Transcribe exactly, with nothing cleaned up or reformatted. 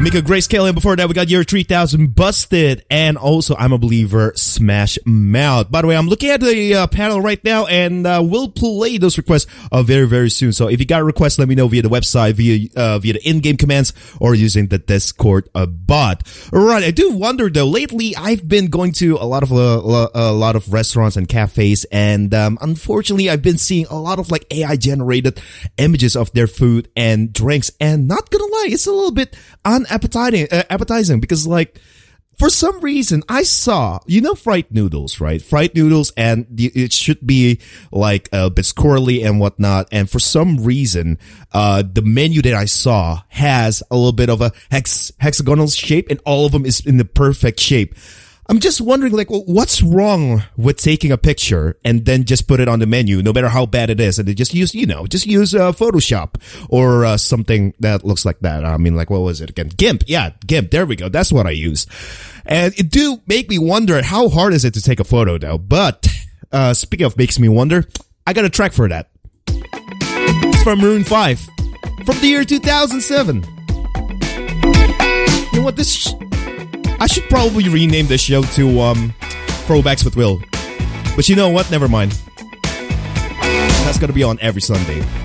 Mika Grayscale, and before that we got Year three thousand Busted, and also I'm a Believer, Smash Mouth. By the way, I'm looking at the uh, panel right now, and uh, we'll play those requests uh, very, very soon. So if you got a request, let me know via the website, via uh, via the in-game commands, or using the Discord uh, bot. Alright, I do wonder though, lately I've been going to a lot of uh, a lot of restaurants and cafes, and um, unfortunately I've been seeing a lot of like A I generated images of their food and drinks, and not gonna lie, it's a little bit unappetizing, uh, appetizing because like, for some reason, I saw, you know, fried noodles, right? Fried noodles, and the, it should be like a bit squirrely and whatnot. And for some reason, uh, the menu that I saw has a little bit of a hex, hexagonal shape, and all of them is in the perfect shape. I'm just wondering, like, well, what's wrong with taking a picture and then just put it on the menu, no matter how bad it is, and they just use, you know, just use uh, Photoshop or uh, something that looks like that. I mean, like, what was it again? GIMP. Yeah, GIMP. There we go. That's what I use. And it do make me wonder, how hard is it to take a photo, though? But uh, speaking of makes me wonder, I got a track for that. It's from Maroon five, from the year two thousand seven. You know what? This... Sh- I should probably rename this show to um, Throwbacks with Will. But you know what? Never mind. That's going to be on every Sunday.